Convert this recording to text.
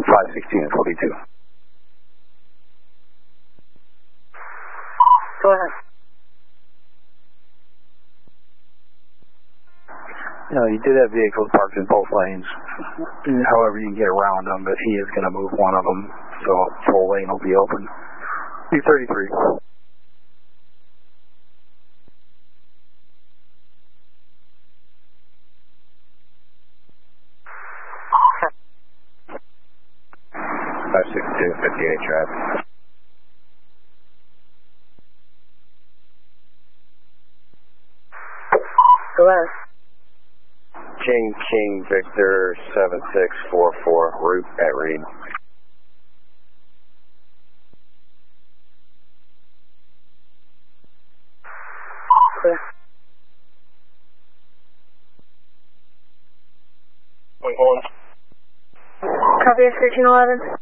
516 and 42. Go ahead. You did have vehicles parked in both lanes. However, you can get around them, but he is going to move one of them, so full lane will be open. B33. traffic. Go ahead. King Victor 7644, route at Reed. Clear. Point one. Copy 1311.